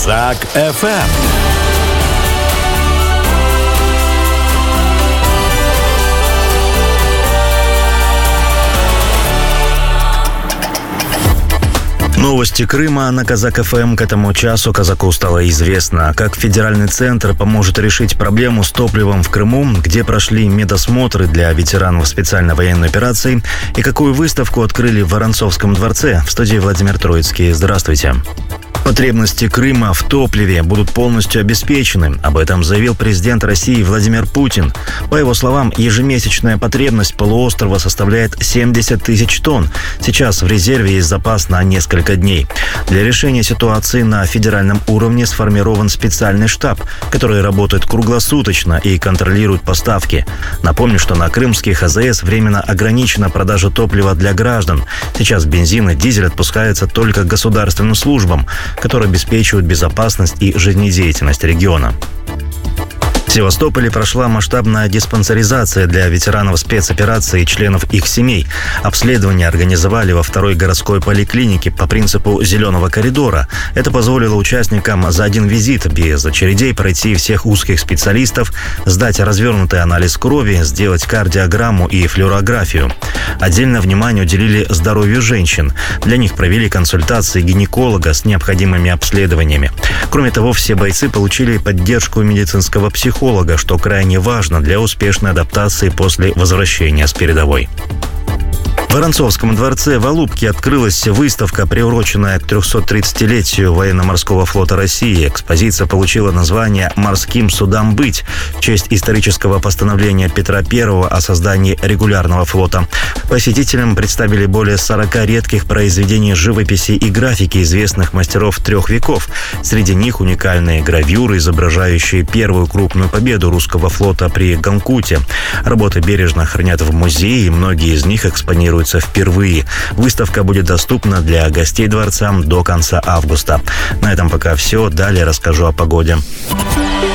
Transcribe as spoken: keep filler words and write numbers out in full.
Казак эф эм. Новости Крыма на Казак эф эм. К этому часу казаку стало известно, как федеральный центр поможет решить проблему с топливом в Крыму, где прошли медосмотры для ветеранов специальной военной операции и какую выставку открыли в Воронцовском дворце. В студии Владимир Троицкий. Здравствуйте. Потребности Крыма в топливе будут полностью обеспечены. Об этом заявил президент России Владимир Путин. По его словам, ежемесячная потребность полуострова составляет семьдесят тысяч тонн. Сейчас в резерве есть запас на несколько дней. Для решения ситуации на федеральном уровне сформирован специальный штаб, который работает круглосуточно и контролирует поставки. Напомню, что на крымских а зэ эс временно ограничена продажа топлива для граждан. Сейчас бензин и дизель отпускаются только государственным службам, которые обеспечивают безопасность и жизнедеятельность региона. В Севастополе прошла масштабная диспансеризация для ветеранов спецоперации и членов их семей. Обследование организовали во второй городской поликлинике по принципу «зеленого коридора». Это позволило участникам за один визит без очередей пройти всех узких специалистов, сдать развернутый анализ крови, сделать кардиограмму и флюорографию. Отдельное внимание уделили здоровью женщин. Для них провели консультации гинеколога с необходимыми обследованиями. Кроме того, все бойцы получили поддержку медицинского психолога, что крайне важно для успешной адаптации после возвращения с передовой. В Воронцовском дворце в Алупке открылась выставка, приуроченная к трехсотридцатилетию военно-морского флота России. Экспозиция получила название «Морским судам быть» в честь исторического постановления Петра Первого о создании регулярного флота. Посетителям представили более сорока редких произведений живописи и графики известных мастеров трех веков. Среди них уникальные гравюры, изображающие первую крупную победу русского флота при Ганкуте. Работы бережно хранят в музее, и многие из них экспонируются впервые. Выставка будет доступна для гостей дворца до конца августа. На этом пока все. Далее расскажу о погоде.